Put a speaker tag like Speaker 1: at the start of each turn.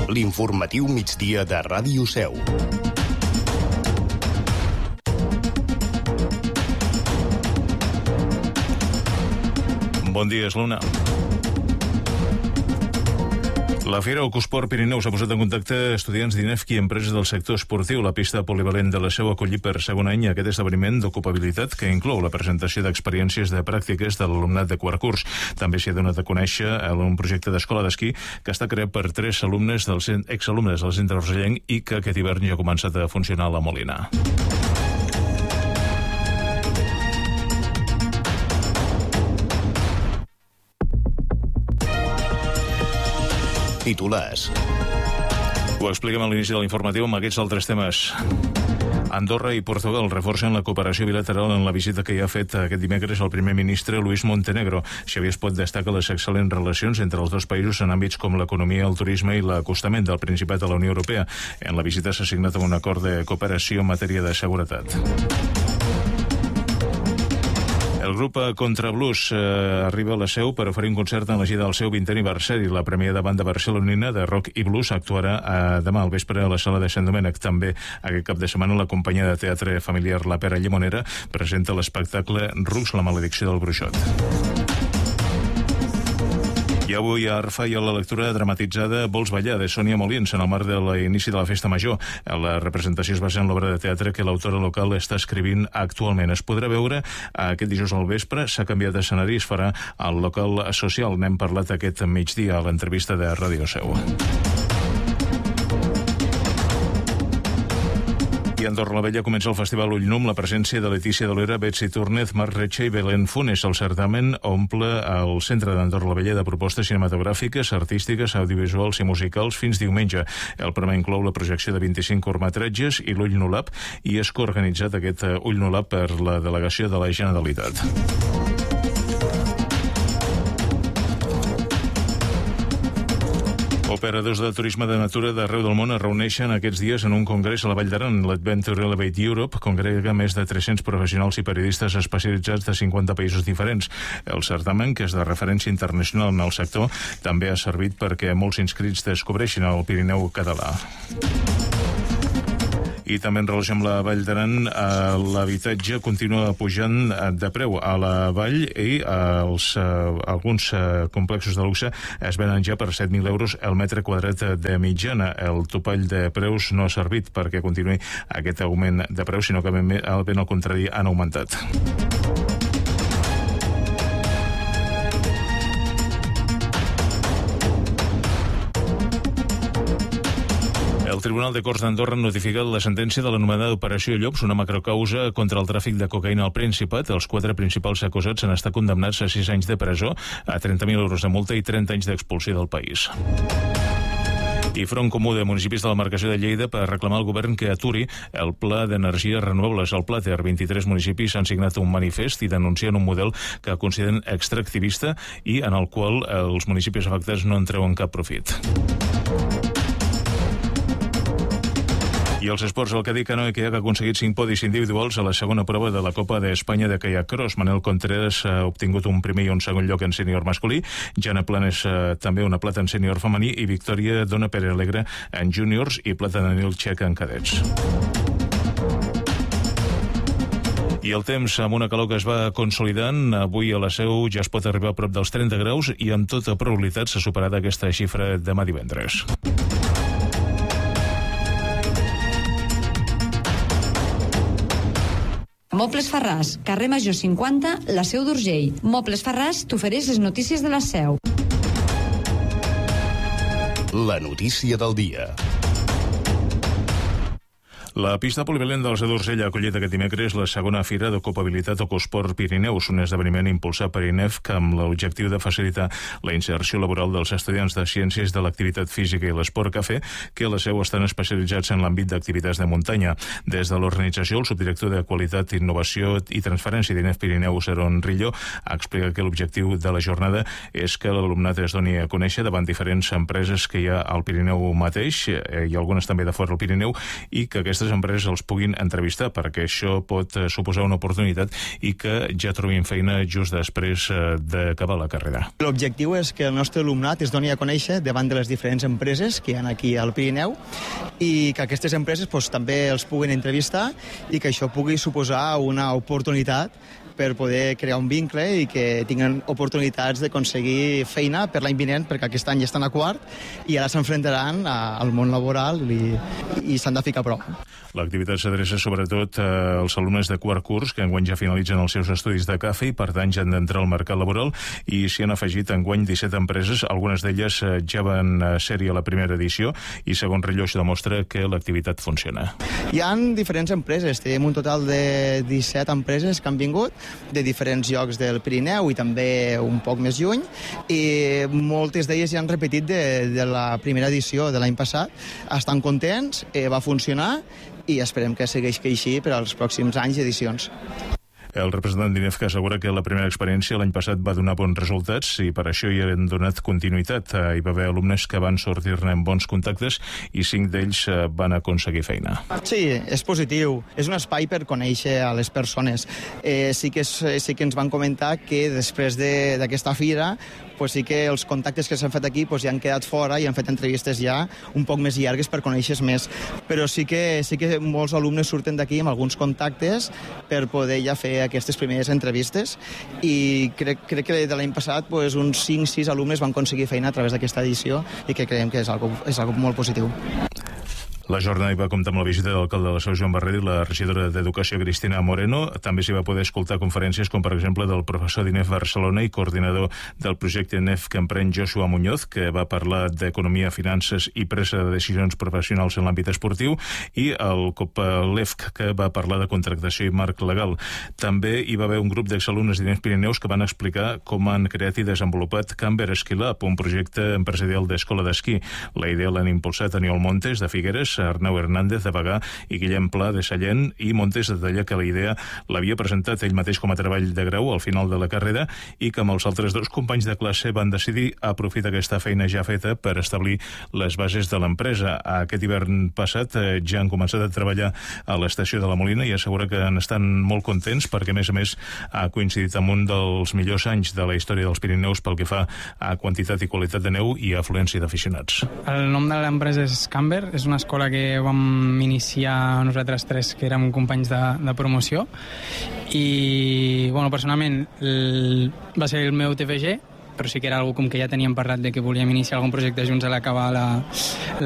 Speaker 1: L'informatiu migdia de Ràdio Seu.
Speaker 2: Bon dia, és l'Una. La Fira Ocosport Pirineu s'ha posat en contacte estudiants d'INEF i empreses del sector esportiu. La pista polivalent de la Seu ha acollit per segon any aquest esdeveniment d'ocupabilitat que inclou la presentació d'experiències de pràctiques de l'alumnat de quart curs. També s'hi ha donat a conèixer un projecte d'escola d'esquí que està creat per 3 alumnes exalumnes del centre urgellenc i que aquest hivern ja ha començat a funcionar a la Molina.
Speaker 1: Titulars.
Speaker 2: Ho expliquem a l'inici de l'informatiu amb aquests altres temes. Andorra i Portugal reforcen la cooperació bilateral en la visita que hi ha fet aquest dimecres el primer ministre Luis Montenegro. Xavier Espot destaca les excel·lents relacions entre els dos països en àmbits com l'economia, el turisme i l'acostament del Principat a la Unió Europea. En la visita s'ha signat un acord de cooperació en matèria de seguretat. El grup Contrablues arriba a la Seu per oferir un concert en la gira del seu 20è aniversari. La premiada banda barcelonina de rock i blues actuarà demà al vespre a la sala de Sant Domènec. També aquest cap de setmana la companyia de teatre familiar La Pera Llimonera presenta l'espectacle Rus, la maledicció del bruixot. I avui a Arfa hi ha la lectura dramatitzada Vols ballar, de Sònia Molins, en el marc de l'inici de la Festa Major. La representació es basa en l'obra de teatre que l'autora local està escrivint actualment. Es podrà veure aquest dijous al vespre, s'ha canviat d'escenari, es farà al local social. N'hem parlat aquest migdia a l'entrevista de Ràdio Seu. I a Andorra la Vella comença el Festival Ullnum, la presència de Letícia Dolera, Betsy Túrnez, Marc Retxe i Belén Funes. El certamen omple el centre d'Andorra la Vella de propostes cinematogràfiques, artístiques, audiovisuals i musicals fins diumenge. El programa inclou la projecció de 25 curtmetratges i l'Ullnulab, i és coorganitzat aquest Ullnulab per la delegació de la Generalitat. Operadors de turisme de natura d'arreu del món es reuneixen aquests dies en un congrés a la Vall d'Aran. L'Adventure Elevate Europe congrega més de 300 professionals i periodistes especialitzats de 50 països diferents. El certamen, que és de referència internacional en el sector, també ha servit perquè molts inscrits descobreixin el Pirineu català. I també en relació amb la Vall d'Aran, l'habitatge continua pujant de preu a la vall i alguns complexos de luxe es venen ja per 7.000 euros el metre quadrat de mitjana. El topall de preus no ha servit perquè continuï aquest augment de preus, sinó que ben al contrari han augmentat. El Tribunal de Corts d'Andorra ha notificat la sentència de l'anomenada Operació Llops, una macrocausa contra el tràfic de cocaïna al Principat. Els 4 principals acusats han estat condemnats a 6 anys de presó, a 30.000 euros de multa i 30 anys d'expulsió del país. I Front Comú de Municipis de la Demarcació de Lleida per reclamar al govern que aturi el Pla d'Energies Renovables al Plater. 23 municipis han signat un manifest i denuncien un model que consideren extractivista i en el qual els municipis afectats no en treuen cap profit. I els esports, el Cadí Canoe Kayak ha aconseguit 5 podis individuals a la segona prova de la Copa d'Espanya de Kayak Cross. Manel Contreras ha obtingut un primer i un segon lloc en sènior masculí, Jana Planes també una plata en sènior femení i Victòria Dona Pere Alegre en júniors i plata de Nil Txec en cadets. I el temps, amb una calor que es va consolidant, avui a la Seu ja es pot arribar a prop dels 30 graus i amb tota probabilitat s'ha superat aquesta xifra demà divendres.
Speaker 3: Mobles Ferràs, carrer Major 50, la Seu d'Urgell. Mobles Ferràs t'ofereix les notícies de la Seu.
Speaker 1: La notícia del dia.
Speaker 2: La pista polivalent de la Seu d'Urgell ha acollit aquest dimecres la segona fira d'ocupabilitat Ocosport Pirineus, un esdeveniment impulsat per INEF amb l'objectiu de facilitar la inserció laboral dels estudiants de Ciències de l'Activitat Física i l'Esport Cafè, que a la Seu estan especialitzats en l'àmbit d'activitats de muntanya. Des de l'organització, el subdirector de Qualitat, Innovació i Transferència d'INEF Pirineus, Aaron Rillo, ha explicat que l'objectiu de la jornada és que l'alumnat es doni a conèixer davant diferents empreses que hi ha al Pirineu mateix i algunes també de fora del Pirineu, i que aquestes aquestes empreses els puguin entrevistar, perquè això pot suposar una oportunitat i que ja trobin feina just després d'acabar la carrera.
Speaker 4: L'objectiu és que el nostre alumnat es doni a conèixer davant de les diferents empreses que hi ha aquí al Pirineu i que aquestes empreses també els puguin entrevistar i que això pugui suposar una oportunitat per poder crear un vincle i que tinguin oportunitats d'aconseguir feina per l'any vinent, perquè aquest any ja estan a quart i ara s'enfrontaran al món laboral i s'han de ficar a prova.
Speaker 2: L'activitat s'adreça sobretot als alumnes de quart curs que enguany ja finalitzen els seus estudis de CAFE i per tant ja han d'entrar al mercat laboral i s'hi han afegit enguany 17 empreses, algunes d'elles ja van ser-hi a la primera edició i segons Relloix demostra que l'activitat funciona.
Speaker 4: Hi ha diferents empreses, tenim un total de 17 empreses que han vingut de diferents llocs del Pirineu i també un poc més lluny i moltes d'elles ja han repetit de la primera edició de l'any passat. Estan contents, va funcionar i esperem que segueixi així per als pròxims anys i edicions.
Speaker 2: El representant d'INEFCA assegura que la primera experiència l'any passat va donar bons resultats i per això hi han donat continuïtat. Hi va haver alumnes que van sortir-ne amb bons contactes i 5 d'ells van aconseguir feina.
Speaker 4: Sí, és positiu. És un espai per conèixer a les persones. Sí que ens van comentar que després d'aquesta fira sí que els contactes que s'han fet aquí ja han quedat fora i han fet entrevistes ja un poc més llargues per conèixer més. Però sí que molts alumnes surten d'aquí amb alguns contactes per poder ja fer aquestes primeres entrevistes i crec que de l'any passat uns 5-6 alumnes van aconseguir feina a través d'aquesta edició i que creiem que és algo molt positiu.
Speaker 2: La jornada hi va comptar amb la visita de l'alcalde de la Seu, Joan Barret, i la regidora d'Educació, Cristina Moreno. També s'hi va poder escoltar conferències com, per exemple, del professor d'INEF Barcelona i coordinador del projecte INEF que emprèn Joshua Muñoz, que va parlar d'economia, finances i presa de decisions professionals en l'àmbit esportiu, i el COPLEFC, que va parlar de contractació i marc legal. També hi va haver un grup d'exalumnes d'INEF Pirineus que van explicar com han creat i desenvolupat Camber Ski Lab, un projecte empresarial d'escola d'esquí. La idea l'han impulsat Aniol Montes, de Figueres, Arnau Hernández, de Bagà, i Guillem Pla, de Sallent, i Montes detalla que la idea l'havia presentat ell mateix com a treball de grau al final de la carrera i que amb els altres 2 companys de classe van decidir aprofitar aquesta feina ja feta per establir les bases de l'empresa. Aquest hivern passat ja han començat a treballar a l'estació de la Molina i assegura que estan molt contents perquè, a més, ha coincidit amb un dels millors anys de la història dels Pirineus pel que fa a quantitat i qualitat de neu i afluència d'aficionats.
Speaker 5: El nom de l'empresa és Camber, és una escola que vam iniciar nosaltres 3 que érem companys de promoció i personalment va ser el meu TFG, però sí que era algo com que ja teníem parlat de que volíem iniciar algun projecte junts a l'acabar